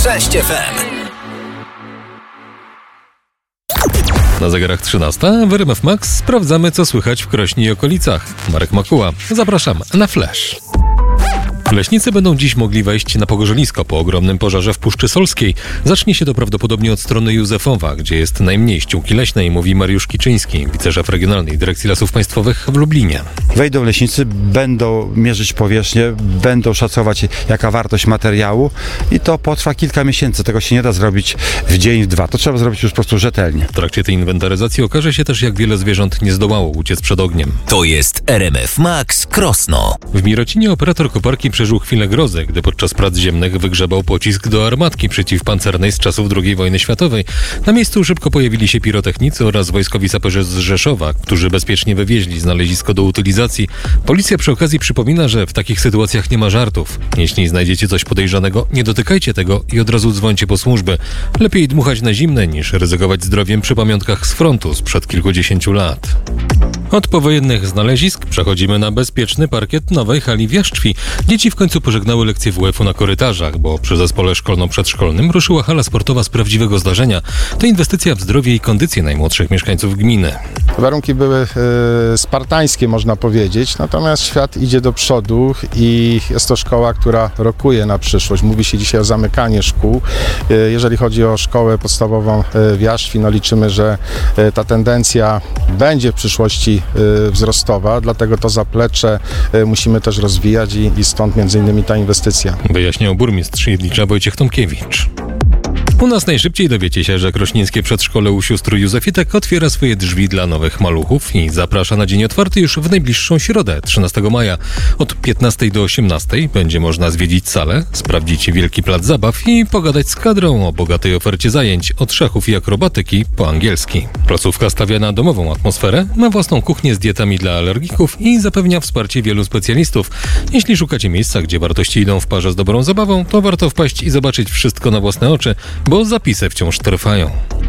6 FM. Na zegarach 13, w RMF Max sprawdzamy, co słychać w Krośni i okolicach. Marek Makuła, zapraszam na Flash. Leśnicy będą dziś mogli wejść na Pogorzelisko po ogromnym pożarze w Puszczy Solskiej. Zacznie się to prawdopodobnie od strony Józefowa, gdzie jest najmniej ściółki leśnej, mówi Mariusz Kiczyński, wiceszef Regionalnej Dyrekcji Lasów Państwowych w Lublinie. Wejdą leśnicy, będą mierzyć powierzchnię, będą szacować, jaka wartość materiału i to potrwa kilka miesięcy. Tego się nie da zrobić w dzień, w dwa. To trzeba zrobić już po prostu rzetelnie. W trakcie tej inwentaryzacji okaże się też, jak wiele zwierząt nie zdołało uciec przed ogniem. To jest RMF Max Krosno. W Mirocinie operator koparki przeżył chwilę grozy, gdy podczas prac ziemnych wygrzebał pocisk do armatki przeciwpancernej z czasów II wojny światowej. Na miejscu szybko pojawili się pirotechnicy oraz wojskowi saperzy z Rzeszowa, którzy bezpiecznie wywieźli znalezisko do utylizacji. Policja przy okazji przypomina, że w takich sytuacjach nie ma żartów. Jeśli znajdziecie coś podejrzanego, nie dotykajcie tego i od razu dzwońcie po służby. Lepiej dmuchać na zimne, niż ryzykować zdrowiem przy pamiątkach z frontu sprzed kilkudziesięciu lat. Od powojennych znalezisk przechodzimy na bezpieczny parkiet nowej hali w Jaszczwi. Dzieci w końcu pożegnały lekcje WF-u na korytarzach, bo przy zespole szkolno-przedszkolnym ruszyła hala sportowa z prawdziwego zdarzenia. To inwestycja w zdrowie i kondycję najmłodszych mieszkańców gminy. Warunki były spartańskie, można powiedzieć, natomiast świat idzie do przodu i jest to szkoła, która rokuje na przyszłość. Mówi się dzisiaj o zamykaniu szkół. Jeżeli chodzi o szkołę podstawową w Jaszczwi, no liczymy, że ta tendencja będzie w przyszłości wzrostowa, dlatego to zaplecze musimy też rozwijać i stąd między innymi ta inwestycja. Wyjaśniał burmistrz Jedlicza Wojciech Tomkiewicz. U nas najszybciej dowiecie się, że krośnieńskie przedszkole u sióstr Józefitek otwiera swoje drzwi dla nowych maluchów i zaprasza na dzień otwarty już w najbliższą środę, 13 maja. Od 15 do 18 będzie można zwiedzić salę, sprawdzić wielki plac zabaw i pogadać z kadrą o bogatej ofercie zajęć od szachów i akrobatyki po angielski. Placówka stawia na domową atmosferę, ma własną kuchnię z dietami dla alergików i zapewnia wsparcie wielu specjalistów. Jeśli szukacie miejsca, gdzie wartości idą w parze z dobrą zabawą, to warto wpaść i zobaczyć wszystko na własne oczy, bo zapisy wciąż trwają.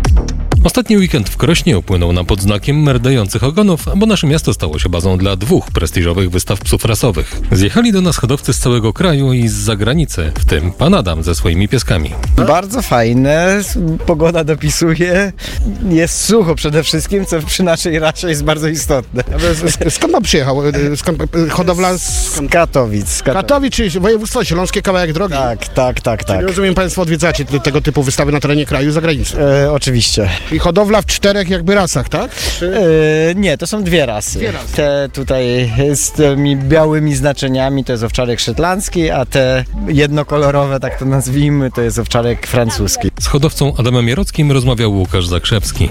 Ostatni weekend w Krośnie upłynął nam pod znakiem merdających ogonów, bo nasze miasto stało się bazą dla 2 prestiżowych wystaw psów rasowych. Zjechali do nas hodowcy z całego kraju i z zagranicy, w tym pan Adam ze swoimi pieskami. Bardzo fajne, pogoda dopisuje, jest sucho przede wszystkim, co przy naszej rasie jest bardzo istotne. Skąd pan przyjechał? Hodowla Z Katowic. Katowic, czyli województwo śląskie, kawałek drogi? Tak. Czyli rozumiem, państwo odwiedzacie tego typu wystawy na terenie kraju i zagranicy. Oczywiście. I hodowla w 4 jakby rasach, tak? Nie, to są 2 rasy. Te tutaj z tymi białymi znaczeniami to jest owczarek szetlandzki, a te jednokolorowe, tak to nazwijmy, to jest owczarek francuski. Z hodowcą Adamem Jarockim rozmawiał Łukasz Zakrzewski.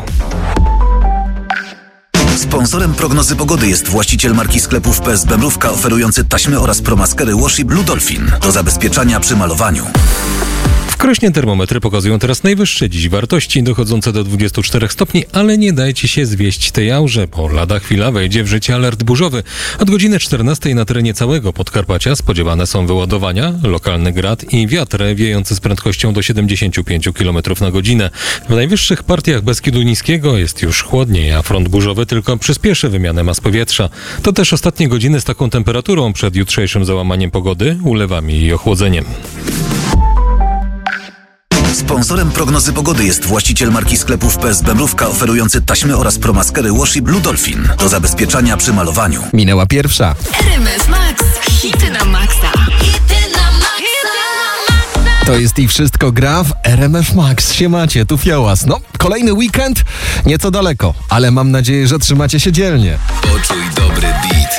Sponsorem prognozy pogody jest właściciel marki sklepów PSB Mrówka oferujący taśmy oraz promaskery Washi Blue Dolphin do zabezpieczania przy malowaniu. W Krośnie termometry pokazują teraz najwyższe dziś wartości, dochodzące do 24 stopni, ale nie dajcie się zwieść tej aurze, bo lada chwila wejdzie w życie alert burzowy. Od godziny 14 na terenie całego Podkarpacia spodziewane są wyładowania, lokalny grad i wiatr wiejący z prędkością do 75 km na godzinę. W najwyższych partiach Beskidu Niskiego jest już chłodniej, a front burzowy tylko przyspieszy wymianę mas powietrza. To też ostatnie godziny z taką temperaturą przed jutrzejszym załamaniem pogody, ulewami i ochłodzeniem. Sponsorem prognozy pogody jest właściciel marki sklepów PSB Mrówka oferujący taśmy oraz promaskery Washi Blue Dolphin do zabezpieczania przy malowaniu. Minęła pierwsza. RMF Max. Hity na maksa. To jest i wszystko gra w RMF Max. Siemacie, tu Fiołas. No, kolejny weekend, nieco daleko, ale mam nadzieję, że trzymacie się dzielnie. Poczuj dobry beat.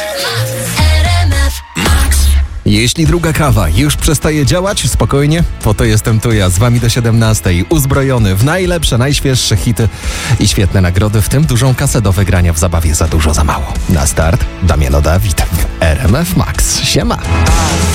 Jeśli druga kawa już przestaje działać, spokojnie, po to jestem tu ja, z wami do 17, uzbrojony w najlepsze, najświeższe hity i świetne nagrody, w tym dużą kasę do wygrania w zabawie Za dużo, za mało. Na start Damiano Dawid w RMF Max. Siema!